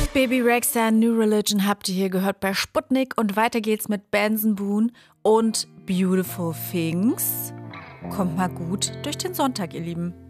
Baby Rexha, New Religion habt ihr hier gehört bei Sputnik und weiter geht's mit Benson Boone und Beautiful Things. Kommt mal gut durch den Sonntag, ihr Lieben.